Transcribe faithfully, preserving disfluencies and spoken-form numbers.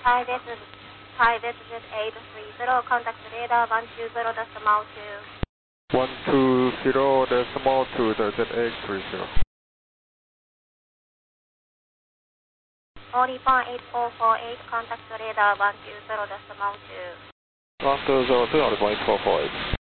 Hi, this is Hi, this is eight three zero. Contact radar one two zero decimal two. one two zero decimal two, the Z X three zero. forty-five eight four four eight. Contact radar one two zero decimal two. After zero two, I'll four four eight.